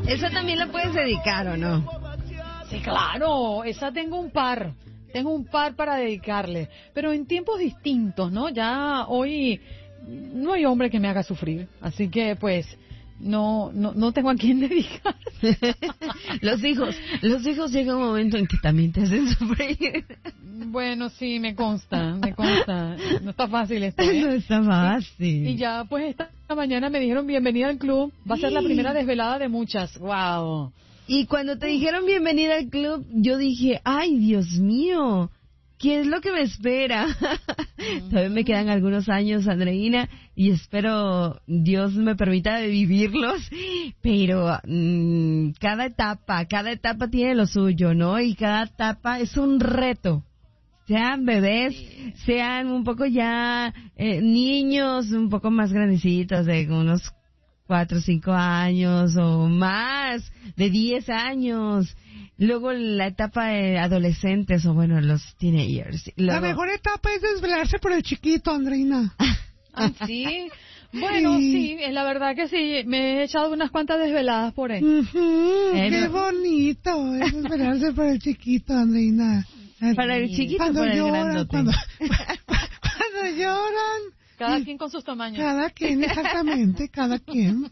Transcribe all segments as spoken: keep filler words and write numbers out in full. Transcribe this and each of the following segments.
Esa también la puedes dedicar, ¿o no? Sí, claro, esa tengo un par. Tengo un par para dedicarle, pero en tiempos distintos, ¿no? Ya hoy no hay hombre que me haga sufrir, así que pues no no no tengo a quién dedicar. Los hijos, los hijos llega un momento en que también te hacen sufrir. Bueno, sí, me consta, me consta. No está fácil esto, ¿eh? No está fácil. Y, y ya, pues esta mañana me dijeron bienvenida al club. Va a ser la primera desvelada de muchas. Wow. Y cuando te dijeron bienvenida al club, yo dije, ay, Dios mío, ¿qué es lo que me espera? Mm. Todavía me quedan algunos años, Andreina, y espero Dios me permita de vivirlos, pero mmm, cada etapa, cada etapa tiene lo suyo, ¿no? Y cada etapa es un reto. Sean bebés, sí. Sean un poco ya eh, niños, un poco más grandecitos, de unos cuatro, cinco años o más, de diez años. Luego la etapa de adolescentes o bueno, los teenagers. Luego... La mejor etapa es desvelarse por el chiquito, Andreina. Ah, sí. Bueno, sí. sí, es la verdad que sí. Me he echado unas cuantas desveladas por él. Uh-huh, eh, qué no... bonito es desvelarse por el chiquito, Andreina. Para el chiquito, cuando para el lloran, grandote. Cuando, cuando lloran. Cada quien con sus tamaños. Cada quien, exactamente, cada quien.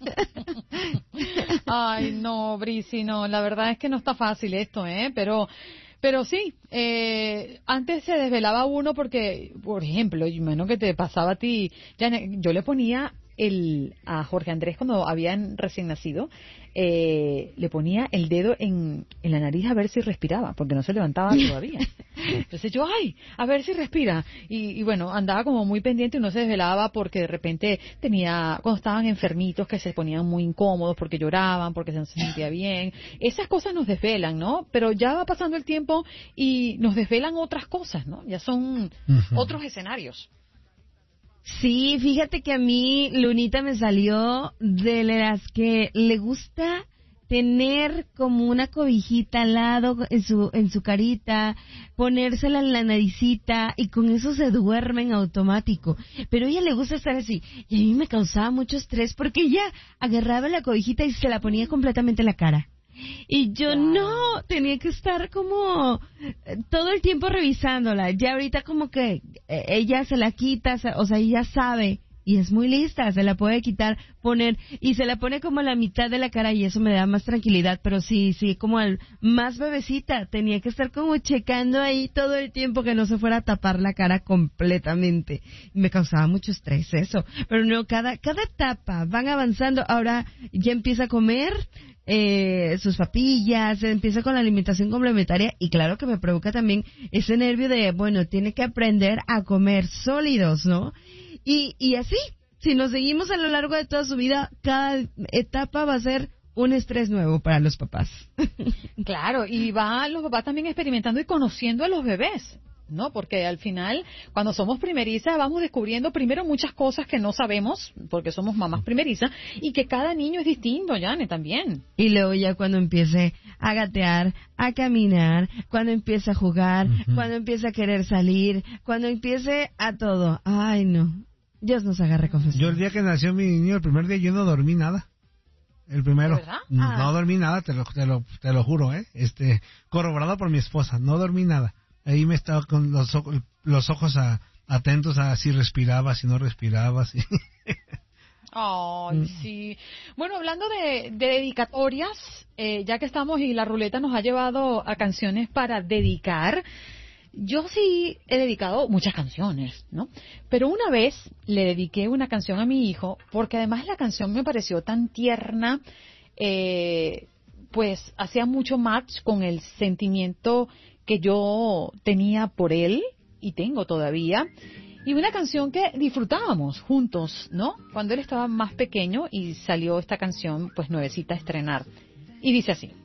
Ay, no, Brisi, no, la verdad es que no está fácil esto, ¿eh? Pero, pero sí, eh, antes se desvelaba uno porque, por ejemplo, yo imagino que te pasaba a ti, Janet, yo le ponía el a Jorge Andrés cuando habían recién nacido, eh, le ponía el dedo en, en la nariz a ver si respiraba, porque no se levantaba todavía. Entonces yo, ay, a ver si respira. Y, y bueno, andaba como muy pendiente y no se desvelaba porque de repente tenía, cuando estaban enfermitos, que se ponían muy incómodos porque lloraban, porque se no se sentía bien. Esas cosas nos desvelan, ¿no? Pero ya va pasando el tiempo y nos desvelan otras cosas, ¿no? Ya son uh-huh. otros escenarios. Sí, fíjate que a mí Lunita me salió de las que le gusta tener como una cobijita al lado en su en su carita, ponérsela en la naricita y con eso se duerme en automático. Pero a ella le gusta estar así y a mí me causaba mucho estrés porque ella agarraba la cobijita y se la ponía completamente en la cara. Y yo wow. no, tenía que estar como eh, todo el tiempo revisándola. Ya ahorita como que eh, ella se la quita, o sea, ella sabe y es muy lista, se la puede quitar, poner y se la pone como a la mitad de la cara y eso me da más tranquilidad. Pero sí, sí, como al más bebecita, tenía que estar como checando ahí todo el tiempo que no se fuera a tapar la cara completamente. Me causaba mucho estrés eso. Pero no, cada, cada etapa van avanzando. Ahora ya empieza a comer Eh, sus papillas, empieza con la alimentación complementaria y claro que me provoca también ese nervio de, bueno, tiene que aprender a comer sólidos, ¿no? Y, y así, si nos seguimos a lo largo de toda su vida, cada etapa va a ser un estrés nuevo para los papás. Claro, y va los papás también experimentando y conociendo a los bebés, ¿no? Porque al final, cuando somos primerizas, vamos descubriendo primero muchas cosas que no sabemos, porque somos mamás primerizas, y que cada niño es distinto, Janet, también. Y luego ya cuando empiece a gatear, a caminar, cuando empiece a jugar, uh-huh. cuando empiece a querer salir, cuando empiece a todo. Ay, no. Dios nos agarre confesión. Yo el día que nació mi niño, el primer día yo no dormí nada. El primero. ¿Verdad? No, ah. no dormí nada, te lo, te lo, te lo juro, ¿eh? Este, corroborado por mi esposa, no dormí nada. Ahí me estaba con los ojos, los ojos a, atentos a si respiraba, si no respiraba, si... Ay, mm. sí. Bueno, hablando de, de dedicatorias, eh, ya que estamos y la ruleta nos ha llevado a canciones para dedicar, yo sí he dedicado muchas canciones, ¿no? Pero una vez le dediqué una canción a mi hijo, porque además la canción me pareció tan tierna, eh, pues hacía mucho match con el sentimiento que yo tenía por él y tengo todavía, y una canción que disfrutábamos juntos, ¿no? Cuando él estaba más pequeño y salió esta canción, pues nuevecita a estrenar, y dice así.